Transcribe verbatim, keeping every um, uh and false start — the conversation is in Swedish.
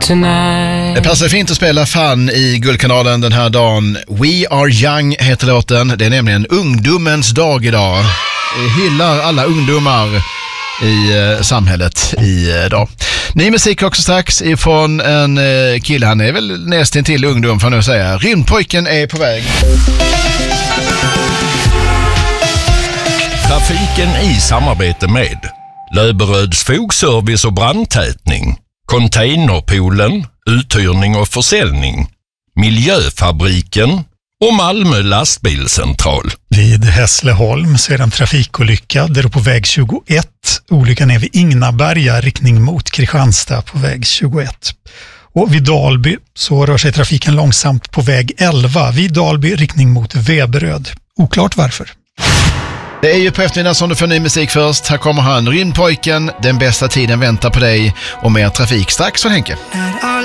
tonight. Det passar fint att spela Fun i Guldkanalen den här dagen. We Are Young heter låten. Det är nämligen ungdomens dag idag. Vi hyllar alla ungdomar i eh, samhället idag. Ny musik också strax ifrån en eh, kille. Han är väl nästan till ungdom får jag nu säga. Rymdpojken är på väg. Trafiken i samarbete med Löberöds fogservice och brandtätning, Containerpoolen, uthyrning och försäljning, Miljöfabriken och Malmö lastbilscentral. Vid Hässleholm så är det en trafikolycka där på väg tjugoett. Olyckan är vid Ingnaberga, riktning mot Kristianstad på väg tjugoett. Och vid Dalby så rör sig trafiken långsamt på väg elva. Vid Dalby, riktning mot Veberöd. Oklart varför. Det är ju på eftermiddagen som du får ny musik först. Här kommer han, Rymdpojken. Den bästa tiden väntar på dig och mer trafik strax från Henke.